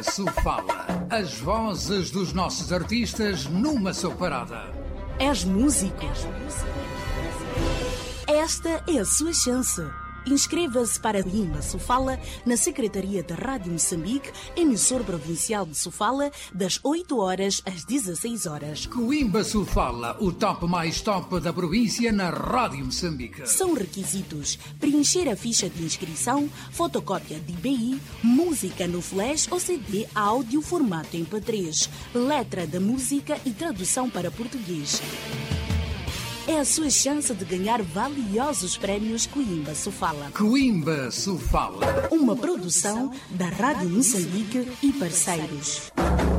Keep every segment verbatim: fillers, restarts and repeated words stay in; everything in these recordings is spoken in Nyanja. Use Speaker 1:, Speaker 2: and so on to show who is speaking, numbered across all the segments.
Speaker 1: Coimba Sofala. As vozes dos nossos artistas numa só parada.
Speaker 2: És músico? Esta é a sua chance. Inscreva-se para Coimba Sofala na Secretaria da Rádio Moçambique, emissor provincial de Sofala, das oito horas às dezesseis horas.
Speaker 1: Coimba Sofala, o top mais top da província na Rádio Moçambique.
Speaker 2: São requisitos: preencher a ficha de inscrição, fotocópia de I B I, música no flash ou C D áudio formato M P três, letra da música e tradução para português. É a sua chance de ganhar valiosos prémios Coimba Sofala.
Speaker 1: Coimba Sofala.
Speaker 2: Uma produção da Rádio Moçambique e parceiros.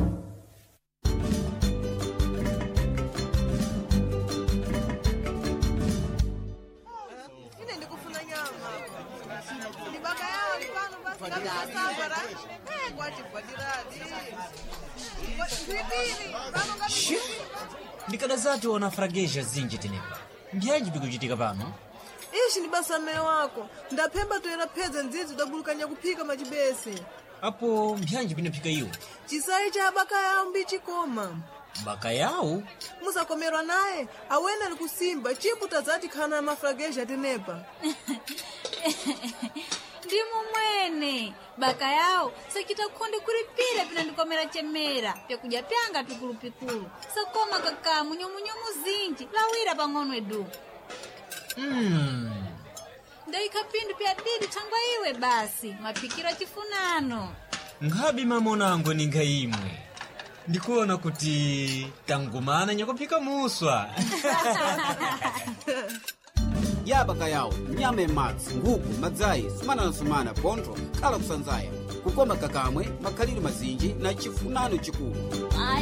Speaker 3: Ndikadazati wana frageja zinji tinepa ndiyaji bikuchitika pano.
Speaker 4: Ishi ni basa mme wako ndapemba toyera phedza ndzidzi tabulukanya kuphika machibese
Speaker 3: Apo mbyanji binaphika iwo
Speaker 4: chisayi cha baka yawo mbichikoma
Speaker 3: baka yawo
Speaker 4: musakomerwa naye awena ali kusimba chipu tazati khana mafrageja tinepa
Speaker 5: ndimo mwene baka yawo sakita kukhonde kulipira pina ndikomera chemera pyakuja pyanga pikulupikulu sakoma kakamu nyomunyomu zinji lawira pang'ono edu.
Speaker 3: Mm.
Speaker 5: Ndaikapindu pya didi thangwa iwe basi mapikiro chifunano.
Speaker 3: Ngabi mamonango ninga imwe ndikuona kuti tangumana nyakuphika muswa.
Speaker 6: yabaka yawo nyama madzi nguku madzayi sumana na sumana pontho kala kusanzaya kukoma kakamwe makhaliro mazinji na chifunano chikulu.